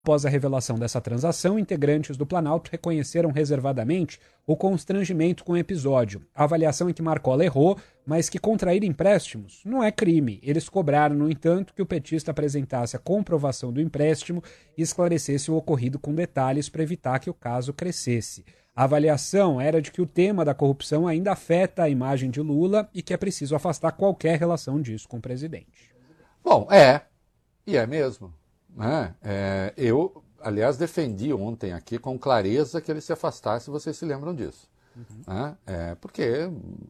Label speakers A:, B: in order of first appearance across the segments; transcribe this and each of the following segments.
A: Após a revelação dessa transação, integrantes do Planalto reconheceram reservadamente o constrangimento com o episódio. A avaliação é que Marcola errou, mas que contrair empréstimos não é crime. Eles cobraram, no entanto, que o petista apresentasse a comprovação do empréstimo e esclarecesse o ocorrido com detalhes para evitar que o caso crescesse. A avaliação era de que o tema da corrupção ainda afeta a imagem de Lula e que é preciso afastar qualquer relação disso com o presidente.
B: Bom, e é mesmo. Eu, aliás, defendi ontem aqui com clareza que ele se afastasse, vocês se lembram disso. Porque,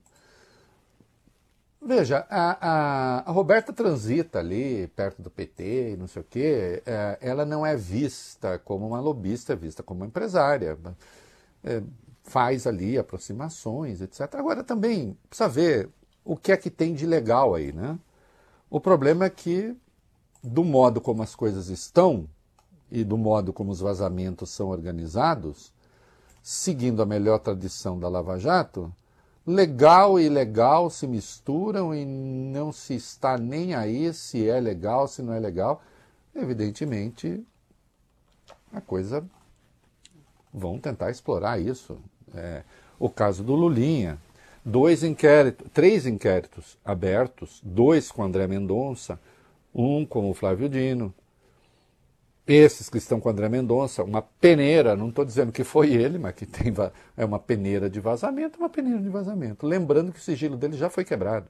B: veja, a Roberta transita ali perto do PT e não sei o quê, ela não é vista como uma lobista, é vista como uma empresária. Faz ali aproximações, etc. Agora também precisa ver o que é que tem de legal aí, né? O problema é que, do modo como as coisas estão e do modo como os vazamentos são organizados, seguindo a melhor tradição da Lava Jato, legal e ilegal se misturam e não se está nem aí se é legal, se não é legal. Evidentemente, a coisa... vão tentar explorar isso. O caso do Lulinha, 3 inquéritos abertos, 2 com André Mendonça, 1 com o Flávio Dino. Esses que estão com o André Mendonça, uma peneira, não estou dizendo que foi ele, mas que é uma peneira de vazamento, Lembrando que o sigilo dele já foi quebrado.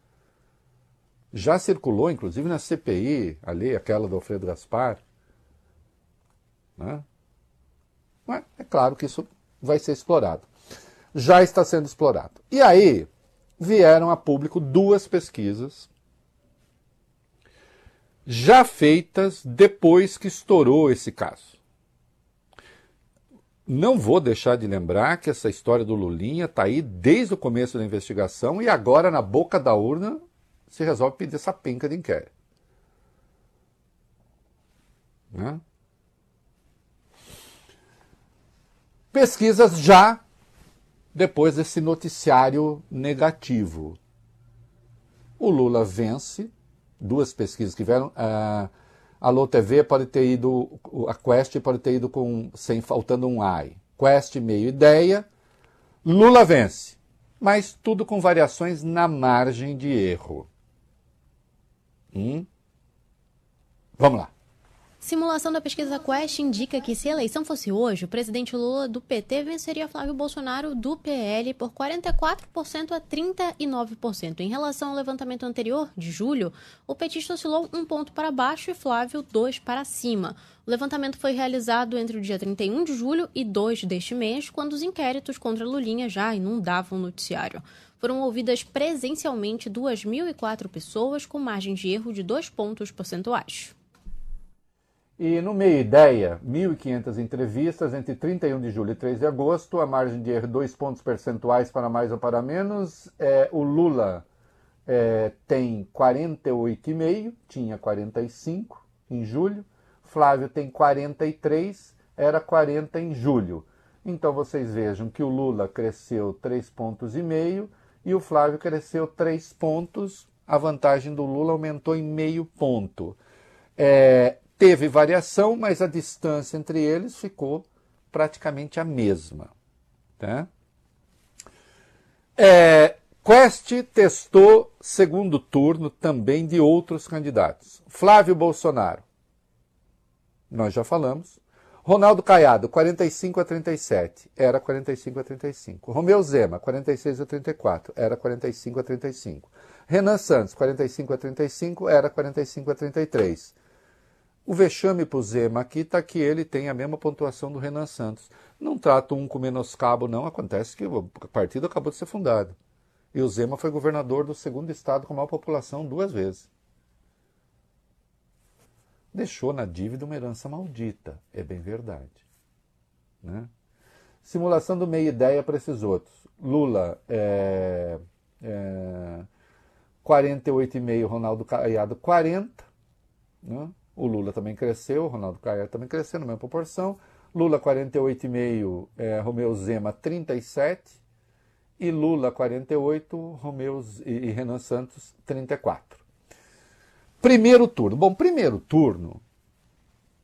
B: Já circulou, inclusive, na CPI, ali, aquela do Alfredo Gaspar. Né? Mas é claro que isso vai ser explorado. Já está sendo explorado. E aí vieram a público 2 pesquisas já feitas depois que estourou esse caso. Não vou deixar de lembrar que essa história do Lulinha está aí desde o começo da investigação e agora, na boca da urna, se resolve pedir essa penca de inquérito. Né? Pesquisas já depois desse noticiário negativo. O Lula vence, 2 pesquisas que vieram. A Alô TV pode ter ido, a Quest pode ter ido faltando um AI. Quest meio ideia, Lula vence, mas tudo com variações na margem de erro. Vamos lá.
C: Simulação da pesquisa Quest indica que, se a eleição fosse hoje, o presidente Lula do PT venceria Flávio Bolsonaro do PL por 44% a 39%. Em relação ao levantamento anterior, de julho, o petista oscilou 1 ponto para baixo e Flávio 2 para cima. O levantamento foi realizado entre o dia 31 de julho e 2 deste mês, quando os inquéritos contra Lulinha já inundavam o noticiário. Foram ouvidas presencialmente 2.004 pessoas, com margem de erro de 2 pontos percentuais.
B: E no Meio Ideia, 1.500 entrevistas entre 31 de julho e 3 de agosto, a margem de erro 2 pontos percentuais para mais ou para menos. O Lula tem 48,5, tinha 45 em julho. Flávio tem 43, era 40 em julho. Então vocês vejam que o Lula cresceu 3,5 pontos e o Flávio cresceu 3 pontos. A vantagem do Lula aumentou em meio ponto. Teve variação, mas a distância entre eles ficou praticamente a mesma. Tá? Quest testou segundo turno também de outros candidatos. Flávio Bolsonaro, nós já falamos. Ronaldo Caiado, 45 a 37, era 45 a 35. Romeu Zema, 46 a 34, era 45 a 35. Renan Santos, 45 a 35, era 45 a 33. O vexame para o Zema aqui está que ele tem a mesma pontuação do Renan Santos. Não trato um com menoscabo, não. Acontece que o partido acabou de ser fundado. E o Zema foi governador do 2º estado com a maior população 2 vezes. Deixou na dívida uma herança maldita. É bem verdade. Né? Simulação do Meia Ideia para esses outros. Lula, 48,5, Ronaldo Caiado, 40. Né? O Lula também cresceu, o Ronaldo Caiado também cresceu na mesma proporção. Lula 48,5, Romeu Zema 37. E Lula 48, e Renan Santos 34. Primeiro turno. Bom, primeiro turno